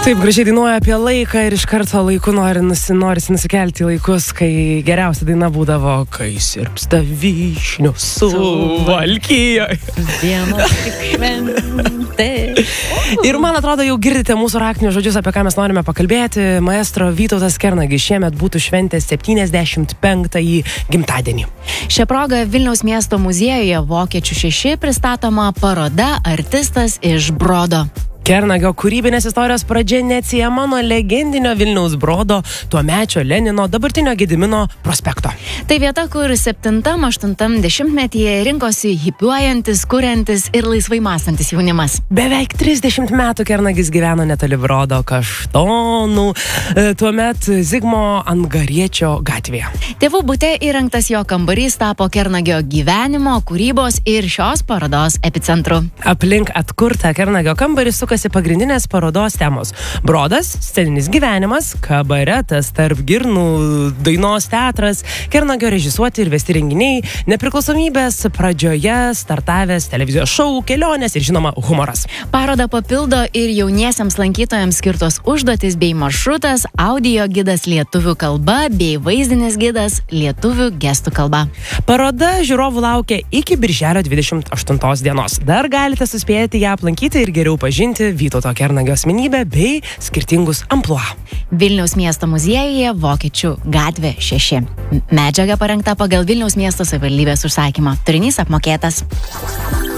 Taip gražiai dainuoja apie laiką ir iš karto laiku norisi nusikelti į laikus, kai geriausia daina būdavo, kai sirpsta vyšnios Suvalkijoje. Dienos tik šventė. Ir man atrodo, jau girdite mūsų raktinius žodžius, apie ką mes norime pakalbėti. Maestro Vytautas Kernagis šiemet būtų šventęs 75-ąjį gimtadienį. Šią progą Vilniaus miesto muziejuje Vokiečių 6 pristatoma paroda Artistas iš Brodo. Kernagio kūrybinės istorijos pradžia neatsiejama nuo legendinio Vilniaus Brodo, tuomečio Lenino, dabartinio Gedimino prospekto. Tai vieta, kur 7-8 dešimtmetyje rinkosi hipiuojantis, kuriantis ir laisvai mąstantis jaunimas. Beveik 30 metų Kernagis gyveno netoli Brodo kaštonų, tuomet Zigmo Angariečio gatvėje. Tėvų bute įrengtas jo kambarys tapo Kernagio gyvenimo, kūrybos ir šios parodos epicentru. Aplink atkurtą Kernagio kambarį sukasi pagrindinės parodos temos. Brodas, sceninis gyvenimas, kabaretas, tarp girnų, dainos teatras, Kernagio režisuoti ir vesti renginiai, nepriklausomybės pradžioje startavęs televizijos šou, kelionės ir žinoma humoras. Parodą papildo ir jauniesiams lankytojams skirtos užduotis bei maršrutas, audio gidas lietuvių kalba bei vaizdinis gidas lietuvių gestų kalba. Paroda žiūrovų laukia iki birželio 28 dienos. Dar galite suspėti ją aplankyti ir geriau pažinti Vytauto Kernagio asmenybę bei skirtingus amplua. Vilniaus miesto muziejuje Vokiečių gatvė 6. Medžiaga parengta pagal Vilniaus miesto savivaldybės užsakymą. Turinys apmokėtas.